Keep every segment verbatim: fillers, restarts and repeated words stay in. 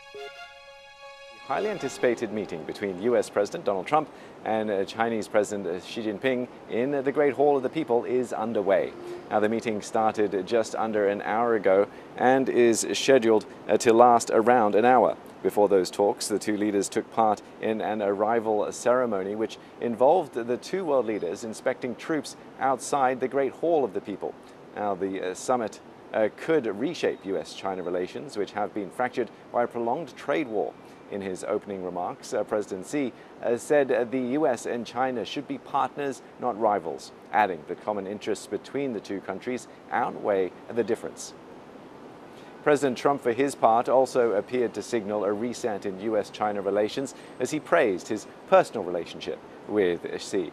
Highly anticipated meeting between U S President Donald Trump and uh, Chinese President uh, Xi Jinping in uh, the Great Hall of the People is underway. Now, the meeting started just under an hour ago and is scheduled uh, to last around an hour. Before those talks, the two leaders took part in an arrival ceremony which involved the two world leaders inspecting troops outside the Great Hall of the People. Now, the uh, summit uh, could reshape U S China relations, which have been fractured by a prolonged trade war. In his opening remarks, uh, President Xi uh, said uh, the U S and China should be partners, not rivals, adding that common interests between the two countries outweigh the difference. President Trump, for his part, also appeared to signal a reset in U S China relations as he praised his personal relationship with Xi.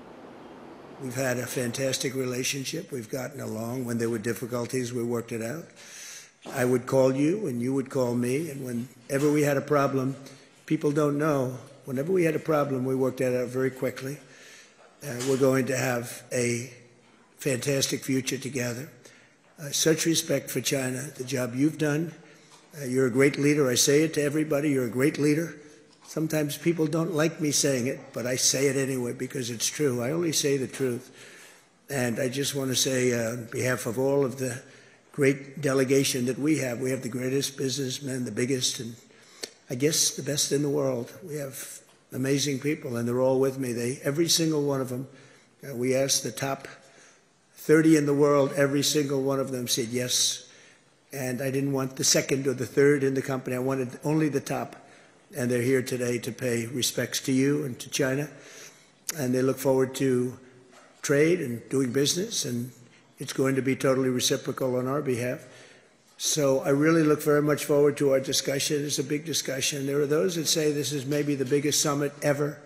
We've had a fantastic relationship. We've gotten along. When there were difficulties, we worked it out. I would call you and you would call me, and whenever we had a problem, people don't know, whenever we had a problem, we worked that out very quickly. Uh, we're going to have a fantastic future together. Uh, such respect for China, the job you've done. Uh, you're a great leader. I say it to everybody, you're a great leader. Sometimes people don't like me saying it, but I say it anyway because it's true. I only say the truth. And I just want to say, uh, on behalf of all of the great delegation that we have. We have the greatest businessmen, the biggest, and I guess the best in the world. We have amazing people, and they're all with me. They, every single one of them, uh, we asked the top thirty in the world, every single one of them said yes. And I didn't want the second or the third in the company. I wanted only the top. And they're here today to pay respects to you and to China. And they look forward to trade and doing business, and it's going to be totally reciprocal on our behalf. So I really look very much forward to our discussion. It's a big discussion. There are those that say this is maybe the biggest summit ever.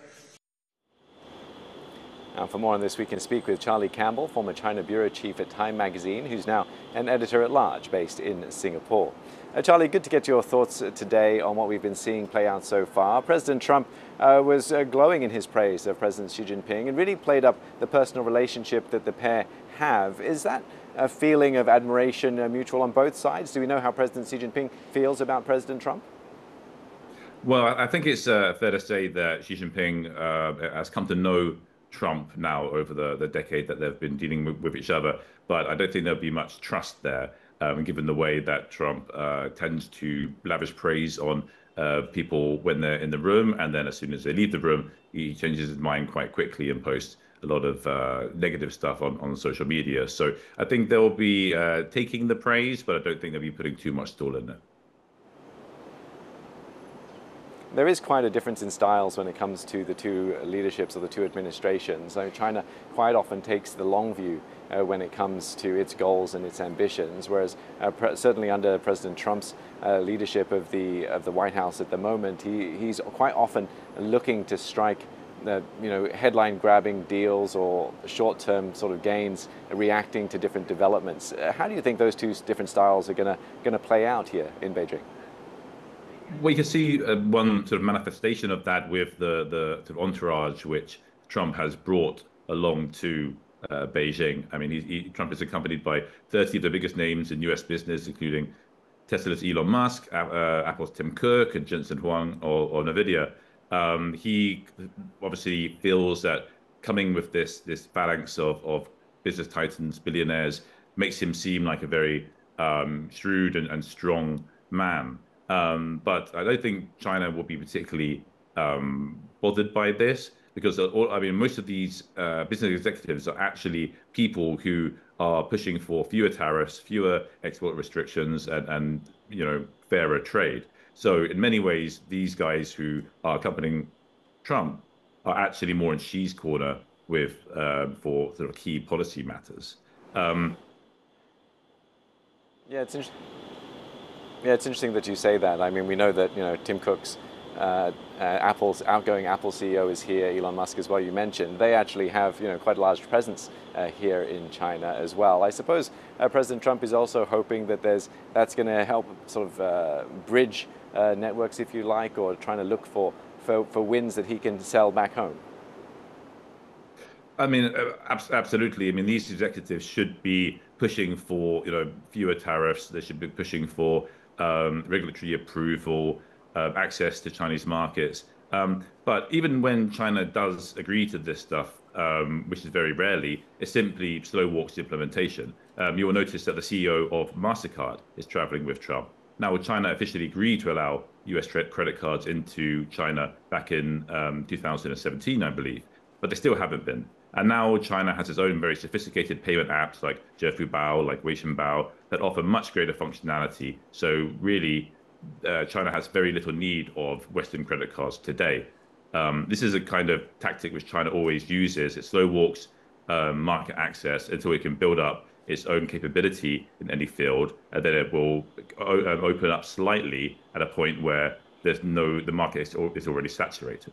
Now, for more on this, we can speak with Charlie Campbell, former China bureau chief at Time Magazine, who's now an editor-at-large based in Singapore. Uh, Charlie, good to get your thoughts today on what we've been seeing play out so far. President Trump uh, was uh, glowing in his praise of President Xi Jinping and really played up the personal relationship that the pair have. Is that a feeling of admiration uh, mutual on both sides? Do we know how President Xi Jinping feels about President Trump? Well, I think it's uh, fair to say that Xi Jinping uh, has come to know Trump now over the, the decade that they've been dealing with, with each other. But I don't think there'll be much trust there, um, given the way that Trump uh, tends to lavish praise on uh, people when they're in the room. And then as soon as they leave the room, he changes his mind quite quickly and posts a lot of uh, negative stuff on, on social media. So I think they'll be uh, taking the praise, but I don't think they'll be putting too much stall in it. There is quite a difference in styles when it comes to the two leaderships or the two administrations. So China quite often takes the long view uh, when it comes to its goals and its ambitions, whereas uh, certainly under President Trump's uh, leadership of the of the White House at the moment, he, he's quite often looking to strike Uh, you know, headline-grabbing deals or short-term sort of gains, reacting to different developments. Uh, how do you think those two different styles are going to going to play out here in Beijing? Well, you can see uh, one sort of manifestation of that with the the sort of entourage which Trump has brought along to uh, Beijing. I mean, he, he, Trump is accompanied by thirty of the biggest names in U S business, including Tesla's Elon Musk, uh, Apple's Tim Cook, and Jensen Huang or, or NVIDIA. Um, he obviously feels that coming with this this phalanx of, of business titans, billionaires, makes him seem like a very um, shrewd and, and strong man. Um, but I don't think China will be particularly um, bothered by this because, all, I mean, most of these uh, business executives are actually people who are pushing for fewer tariffs, fewer export restrictions, and, and you know, fairer trade. So in many ways, these guys who are accompanying Trump are actually more in Xi's corner with uh, for sort of key policy matters. Um, yeah, it's interesting. Yeah, it's interesting that you say that. I mean, we know that you know Tim Cook's uh, uh, Apple's outgoing Apple C E O is here. Elon Musk as well. You mentioned they actually have you know quite a large presence uh, here in China as well. I suppose uh, President Trump is also hoping that there's that's going to help sort of uh, bridge uh, networks, if you like, or trying to look for, for for wins that he can sell back home. I mean, absolutely. I mean, these executives should be pushing for, you know, fewer tariffs. They should be pushing for um, regulatory approval. uh, access to Chinese markets. Um, but even when China does agree to this stuff, um, which is very rarely, it simply slow walks the implementation. Um, you will notice that the C E O of MasterCard is traveling with Trump. Now, China officially agreed to allow U S credit cards into China back in um, two thousand seventeen, I believe, but they still haven't been. And now China has its own very sophisticated payment apps like Zhefubao, like Weixinbao, that offer much greater functionality. So really, uh, China has very little need of Western credit cards today. Um, this is a kind of tactic which China always uses. It slow walks um, market access until it can build up its own capability in any field, and then it will um, open up slightly at a point where there's no the market is, is already saturated.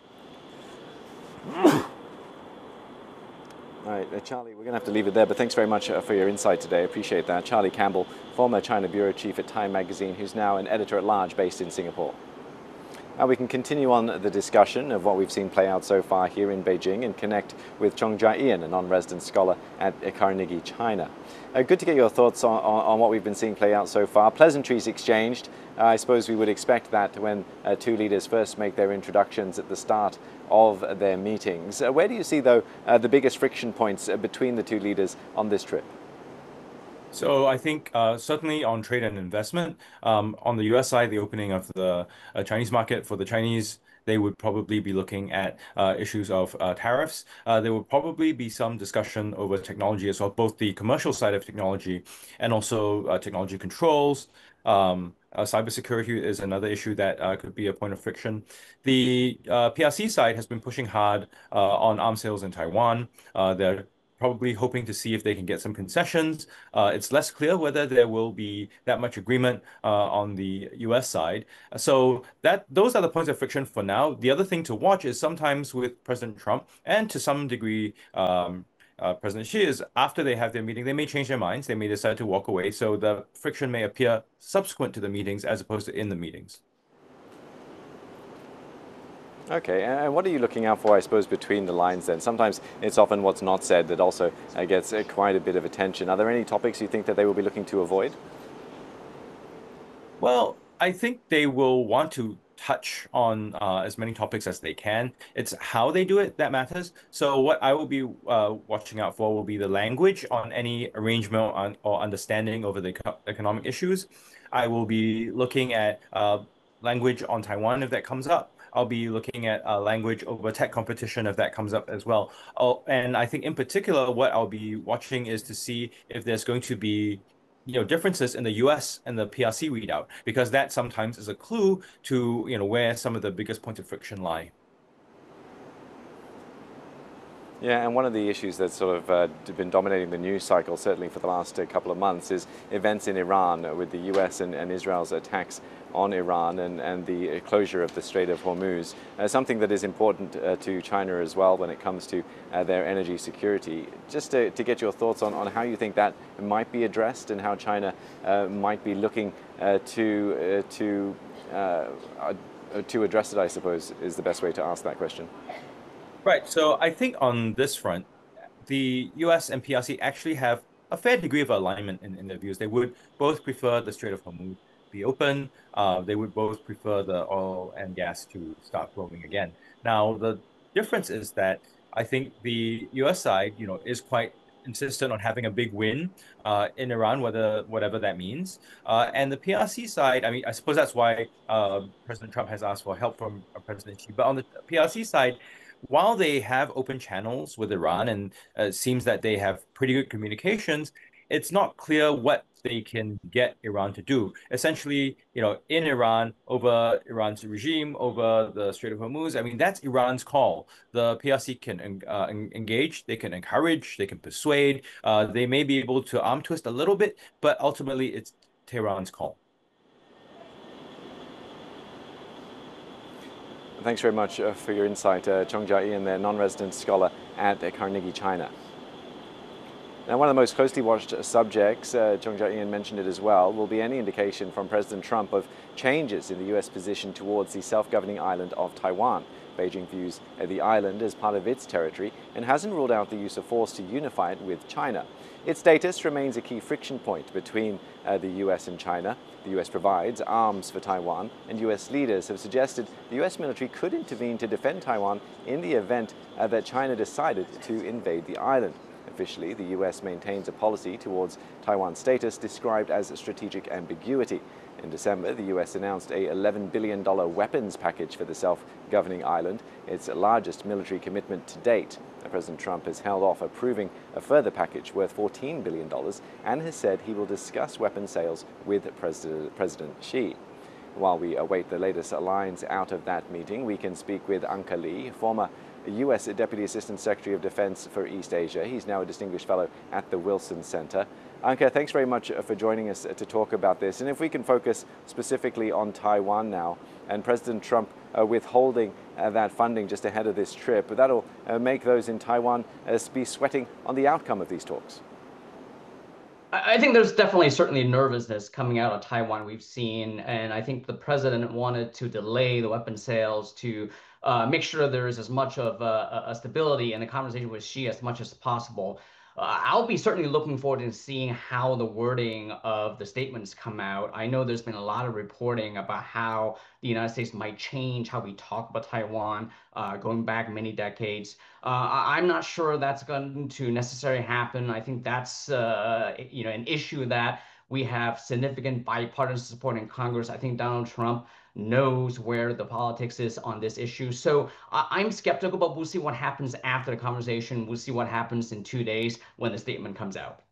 All right, uh, Charlie, we're going to have to leave it there, but thanks very much uh, for your insight today. I appreciate that. Charlie Campbell, former China bureau chief at Time Magazine, who's now an editor-at-large based in Singapore. Now we can continue on the discussion of what we've seen play out so far here in Beijing and connect with Chong Jia-Ian, a non-resident scholar at Carnegie, China. Uh, good to get your thoughts on, on, on what we've been seeing play out so far. Pleasantries exchanged. Uh, I suppose we would expect that when uh, two leaders first make their introductions at the start of their meetings. Uh, where do you see, though, uh, the biggest friction points uh, between the two leaders on this trip? So I think uh, certainly on trade and investment, um, on the U S side, the opening of the uh, Chinese market for the Chinese, they would probably be looking at uh, issues of uh, tariffs. Uh, there will probably be some discussion over technology as well, both the commercial side of technology and also uh, technology controls. Um, uh, cybersecurity is another issue that uh, could be a point of friction. The uh, P R C side has been pushing hard uh, on arms sales in Taiwan. Uh, they're probably hoping to see if they can get some concessions. Uh, it's less clear whether there will be that much agreement uh, on the U S side. So that those are the points of friction for now. The other thing to watch is sometimes with President Trump and to some degree um, uh, President Xi is after they have their meeting, they may change their minds. They may decide to walk away. So the friction may appear subsequent to the meetings as opposed to in the meetings. Okay, and what are you looking out for, I suppose, between the lines then? Sometimes it's often what's not said that also uh, gets uh, quite a bit of attention. Are there any topics you think that they will be looking to avoid? Well, I think they will want to touch on uh, as many topics as they can. It's how they do it that matters. So what I will be uh, watching out for will be the language on any arrangement on, or understanding over the eco economic issues. I will be looking at uh, language on Taiwan if that comes up. I'll be looking at uh, language over tech competition if that comes up as well. Oh, and I think in particular, what I'll be watching is to see if there's going to be you know, differences in the U S and the P R C readout, because that sometimes is a clue to, you know, where some of the biggest points of friction lie. Yeah, and one of the issues that's sort of uh, been dominating the news cycle, certainly for the last uh, couple of months, is events in Iran uh, with the U S and, and Israel's attacks on Iran and, and the closure of the Strait of Hormuz, uh, something that is important uh, to China as well when it comes to uh, their energy security. Just to, to get your thoughts on, on how you think that might be addressed and how China uh, might be looking uh, to, uh, to, uh, uh, to address it, I suppose, is the best way to ask that question. Right. So I think on this front, the U S and P R C actually have a fair degree of alignment in, in their views. They would both prefer the Strait of Hormuz be open. Uh, they would both prefer the oil and gas to start flowing again. Now, the difference is that I think the U S side, you know, is quite insistent on having a big win uh, in Iran, whether whatever that means. Uh, and the P R C side, I mean, I suppose that's why uh, President Trump has asked for help from uh, President Xi. But on the P R C side, while they have open channels with Iran and uh, it seems that they have pretty good communications, it's not clear what they can get Iran to do. Essentially, you know, in Iran, over Iran's regime, over the Strait of Hormuz, I mean, that's Iran's call. The P R C can uh, engage, they can encourage, they can persuade. Uh, they may be able to arm twist a little bit, but ultimately it's Tehran's call. Thanks very much uh, for your insight, uh, Chong Jia-Ian, the non-resident scholar at uh, Carnegie, China. Now, one of the most closely watched subjects, uh, Chong Jia-Ian mentioned it as well, will be any indication from President Trump of changes in the U S position towards the self-governing island of Taiwan. Beijing views the island as part of its territory and hasn't ruled out the use of force to unify it with China. Its status remains a key friction point between uh, the U S and China. The U S provides arms for Taiwan, and U S leaders have suggested the U S military could intervene to defend Taiwan in the event uh, that China decided to invade the island. Officially, the U S maintains a policy towards Taiwan's status described as strategic ambiguity. In December, the U S announced a eleven billion dollars weapons package for the self-governing island, its largest military commitment to date. President Trump has held off approving a further package worth fourteen billion dollars and has said he will discuss weapons sales with President, President Xi. While we await the latest lines out of that meeting, we can speak with Anke Lee, former U S Deputy Assistant Secretary of Defense for East Asia. He's now a Distinguished Fellow at the Wilson Center. Anke, thanks very much for joining us to talk about this. And if we can focus specifically on Taiwan now, and President Trump uh, withholding uh, that funding just ahead of this trip, that'll uh, make those in Taiwan uh, be sweating on the outcome of these talks. I think there's definitely certainly nervousness coming out of Taiwan we've seen, and I think the president wanted to delay the weapon sales to uh, make sure there is as much of a, a stability in the conversation with Xi as much as possible. Uh, I'll be certainly looking forward to seeing how the wording of the statements come out. I know there's been a lot of reporting about how the United States might change how we talk about Taiwan uh, going back many decades. Uh, I'm not sure that's going to necessarily happen. I think that's uh, you know, an issue that we have significant bipartisan support in Congress. I think Donald Trump knows where the politics is on this issue. So uh, I'm skeptical, but we'll see what happens after the conversation. We'll see what happens in two days when the statement comes out.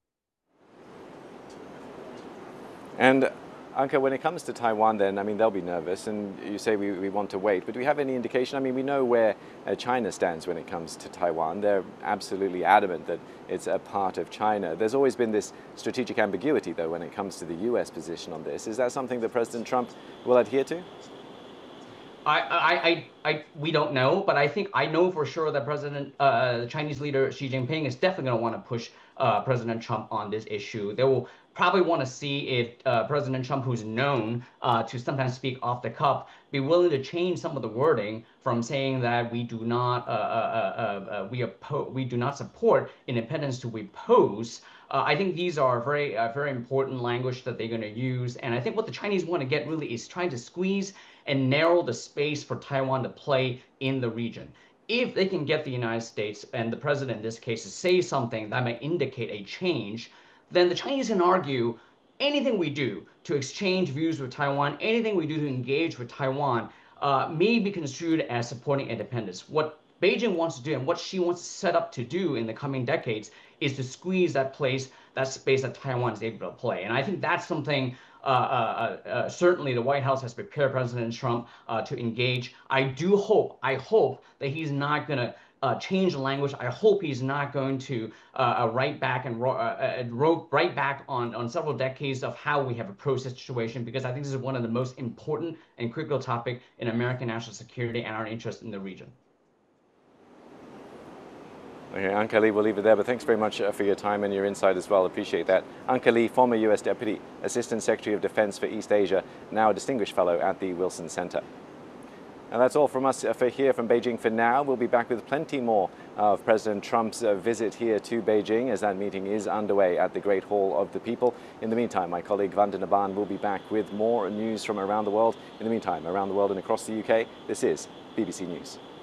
And Anke, when it comes to Taiwan then, I mean, they'll be nervous, and you say we, we want to wait, but do we have any indication? I mean, we know where uh, China stands when it comes to Taiwan. They're absolutely adamant that it's a part of China. There's always been this strategic ambiguity, though, when it comes to the U S position on this. Is that something that President Trump will adhere to? I, I, I, I, we don't know, but I think I know for sure that President, uh, the Chinese leader Xi Jinping is definitely going to want to push uh, President Trump on this issue. They will probably want to see if uh, President Trump, who's known uh, to sometimes speak off the cuff, be willing to change some of the wording from saying that we do not, uh, uh, uh, uh, we oppo- we do not support independence to we oppose. Uh, I think these are very, uh, very important language that they're going to use, and I think what the Chinese want to get really is trying to squeeze and narrow the space for Taiwan to play in the region. If they can get the United States and the president in this case to say something that may indicate a change, then the Chinese can argue anything we do to exchange views with Taiwan, anything we do to engage with Taiwan uh, may be construed as supporting independence. What Beijing wants to do and what Xi wants to set up to do in the coming decades is to squeeze that place, that space that Taiwan is able to play. And I think that's something uh, uh, uh, certainly the White House has prepared President Trump uh, to engage. I do hope, I hope that he's not going to uh, change the language. I hope he's not going to uh, write back and uh, uh, write back on, on several decades of how we have approached this situation, because I think this is one of the most important and critical topics in American national security and our interest in the region. Okay, Anke Lee, we'll leave it there, but thanks very much uh, for your time and your insight as well. Appreciate that. Anke Lee, former U S Deputy Assistant Secretary of Defense for East Asia, now a Distinguished Fellow at the Wilson Center. And that's all from us uh, for here from Beijing for now. We'll be back with plenty more of President Trump's uh, visit here to Beijing as that meeting is underway at the Great Hall of the People. In the meantime, my colleague Vandana Ban will be back with more news from around the world. In the meantime, around the world and across the U K, this is B B C News.